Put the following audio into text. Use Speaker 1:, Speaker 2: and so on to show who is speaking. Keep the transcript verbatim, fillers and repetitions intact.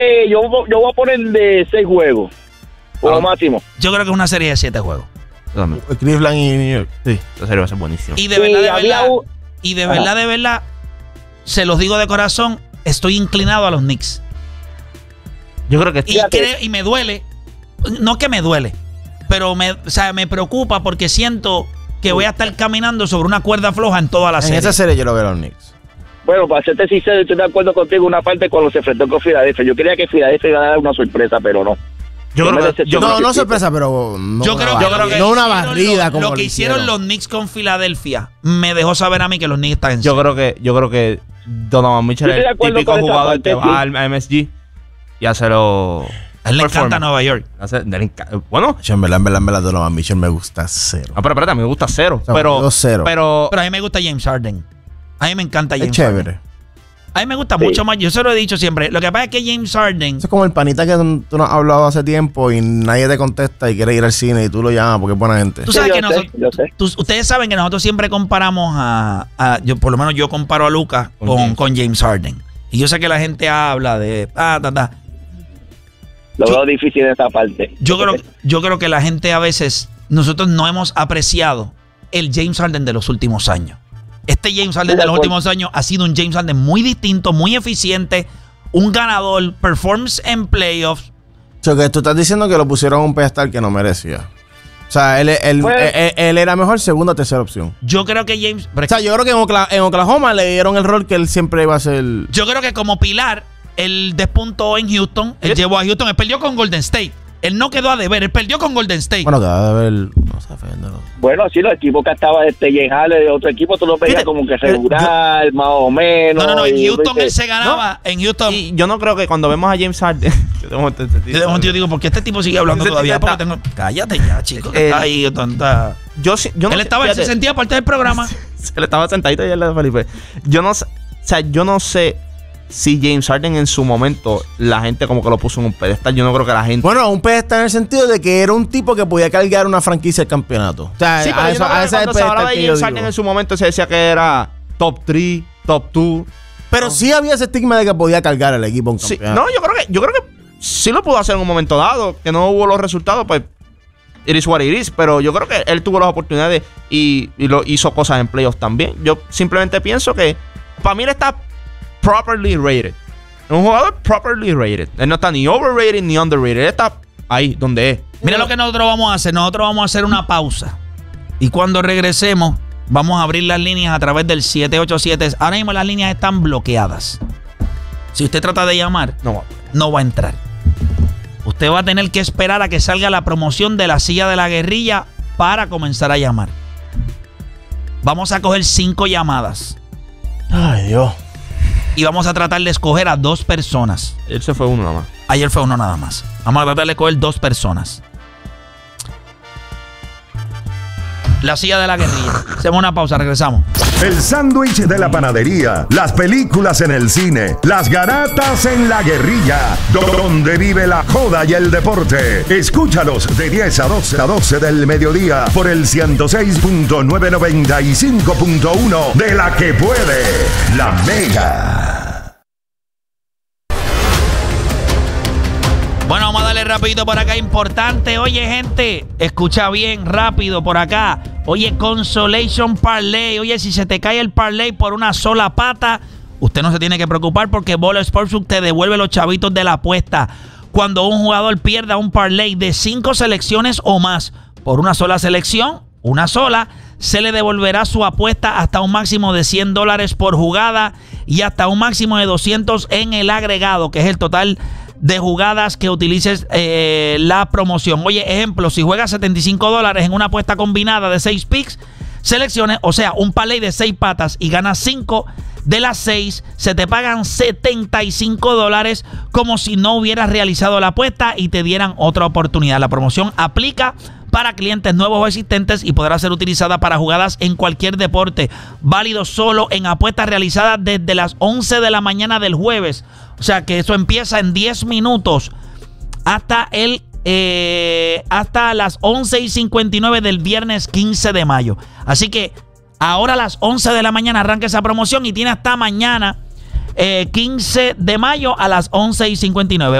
Speaker 1: eh, yo, yo voy a poner de seis juegos, como ah, máximo.
Speaker 2: Yo creo que es una serie de siete juegos.
Speaker 3: Cleveland y New York.
Speaker 4: Sí, esa serie va a ser buenísima.
Speaker 2: Y de verdad, de verdad, un... y de verdad, de verdad, se los digo de corazón, estoy inclinado a los Knicks.
Speaker 4: Yo creo que...
Speaker 2: Y, creo, y me duele, no que me duele, pero me, o sea, me preocupa porque siento que voy a estar caminando sobre una cuerda floja en toda la
Speaker 3: en
Speaker 2: serie.
Speaker 3: En esa serie yo lo veo a los Knicks.
Speaker 1: Bueno, para serte sincero, estoy de acuerdo contigo una parte cuando se enfrentó con Filadelfia. Yo quería que Filadelfia iba a dar una sorpresa, pero no.
Speaker 3: Yo creo que, yo no, no sorpresa, pero no,
Speaker 2: yo creo,
Speaker 3: una,
Speaker 2: yo creo que
Speaker 3: no una barrida
Speaker 2: lo,
Speaker 3: como
Speaker 2: lo que hicieron, hicieron los Knicks con Filadelfia me dejó saber a mí que los Knicks están en
Speaker 4: yo creo que yo creo que Donovan Mitchell es el típico jugador parte, que va sí. al M S G y hace lo
Speaker 2: a él le encanta Nueva York.
Speaker 4: Hace, bueno,
Speaker 3: en verdad, en verdad, en verdad, Donovan Mitchell me gusta cero.
Speaker 4: Ah, pero espérate, a mí me gusta cero. O sea,
Speaker 3: pero, cero.
Speaker 2: pero pero a mí me gusta James Harden. A mí me encanta James
Speaker 3: es chévere.
Speaker 2: Harden. A mí me gusta
Speaker 1: sí.
Speaker 2: mucho más. Yo se lo he dicho siempre. Lo que pasa es que James Harden...
Speaker 3: Eso es como el panita que tú nos has hablado hace tiempo y nadie te contesta y quiere ir al cine y tú lo llamas porque es buena gente.
Speaker 2: Tú sabes
Speaker 1: sí,
Speaker 2: que
Speaker 1: yo
Speaker 2: nosotros...
Speaker 1: sé, yo sé.
Speaker 2: Tú, ustedes saben que nosotros siempre comparamos a... a yo, por lo menos yo comparo a Lucas con, con, James. con James Harden. Y yo sé que la gente habla de... Ah, ta, ta.
Speaker 1: Lo yo, veo difícil en esa parte.
Speaker 2: Yo creo, yo creo que la gente a veces... Nosotros no hemos apreciado el James Harden de los últimos años. Este James Harden de los últimos años ha sido un James Harden muy distinto, muy eficiente, un ganador, performance en playoffs.
Speaker 3: O sea, que tú estás diciendo que lo pusieron a un pedestal que no merecía. O sea, él, él, pues, él, él, él era mejor segunda o tercera opción.
Speaker 2: Yo creo que James...
Speaker 3: O sea, yo creo que en Oklahoma, en Oklahoma le dieron el rol que él siempre iba a ser...
Speaker 2: Yo creo que como pilar, él despuntó en Houston, él llevó a Houston, él perdió con Golden State. Él no quedó a deber, él perdió con Golden State.
Speaker 3: Bueno, quedó a deber, no sé, no.
Speaker 1: Bueno, sí, los equipos que estaba este James Harden de otro equipo, tú lo veías como que regular, yo, más o menos.
Speaker 2: No, no, no, en Houston él se ganaba, no, en Houston.
Speaker 4: Y yo no creo que cuando vemos a James Harden, yo de momento,
Speaker 2: yo de momento yo digo, ¿por qué este tipo sigue hablando todavía? Porque tengo, cállate ya, chico, que está ahí, tonta.
Speaker 4: Yo, yo no
Speaker 2: él estaba, él se sentía parte del programa.
Speaker 4: Se le estaba sentadito y él le Felipe. Yo no sé, o sea, yo no sé si James Harden en su momento la gente como que lo puso en un pedestal. Yo no creo que la gente...
Speaker 3: Bueno, un pedestal en el sentido de que era un tipo que podía cargar una franquicia al campeonato. O sea,
Speaker 4: sí, pero a eso, a ese cuando se hablaba de James Harden en su momento se decía que era top tres, top dos.
Speaker 3: Pero no. Sí había ese estigma de que podía cargar el equipo a un
Speaker 4: sí,
Speaker 3: campeonato.
Speaker 4: No, yo creo que yo creo que sí lo pudo hacer en un momento dado. Que no hubo los resultados, pues it is what it is. Pero yo creo que él tuvo las oportunidades y, y lo hizo cosas en playoffs también. Yo simplemente pienso que para mí él está properly rated. Un jugador properly rated. Él no está ni overrated ni underrated. Él está ahí donde es.
Speaker 2: Mira lo que nosotros vamos a hacer. Nosotros vamos a hacer una pausa. Y cuando regresemos, vamos a abrir las líneas a través del siete ocho siete. Ahora mismo las líneas están bloqueadas. Si usted trata de llamar,
Speaker 4: no va,
Speaker 2: no va a entrar. Usted va a tener que esperar a que salga la promoción de la silla de la guerrilla para comenzar a llamar. Vamos a coger cinco llamadas.
Speaker 3: Ay, Dios.
Speaker 2: Y vamos a tratar de escoger a dos personas.
Speaker 4: Él se fue uno nada más.
Speaker 2: Ayer fue uno nada más. Vamos a tratar de escoger dos personas. La silla de la guerrilla. Hacemos una pausa, regresamos.
Speaker 5: El sándwich de la panadería, las películas en el cine, las garatas en la guerrilla, donde vive la joda y el deporte. Escúchalos de diez a doce a doce del mediodía por el ciento seis punto nueve noventa y cinco punto uno de La Que Puede, La Mega.
Speaker 2: Bueno, vamos a darle rapidito por acá, importante. Oye, gente, escucha bien, rápido por acá. Oye, Consolation Parlay. Oye, si se te cae el parlay por una sola pata, usted no se tiene que preocupar porque Bolo Sportsbook te devuelve los chavitos de la apuesta. Cuando un jugador pierda un parlay de cinco selecciones o más por una sola selección, una sola, se le devolverá su apuesta hasta un máximo de cien dólares por jugada y hasta un máximo de doscientos en el agregado, que es el total de jugadas que utilices eh, la promoción. Oye, ejemplo, si juegas setenta y cinco dólares en una apuesta combinada de seis picks, selecciones, o sea, un parlay de seis patas y ganas cinco de las seis, se te pagan setenta y cinco dólares como si no hubieras realizado la apuesta y te dieran otra oportunidad. La promoción aplica para clientes nuevos o existentes y podrá ser utilizada para jugadas en cualquier deporte. Válido solo en apuestas realizadas desde las once de la mañana del jueves. O sea que eso empieza en diez minutos hasta el eh, hasta las once y cincuenta y nueve del viernes quince de mayo. Así que ahora a las once de la mañana arranca esa promoción y tiene hasta mañana eh, quince de mayo a las once y cincuenta y nueve.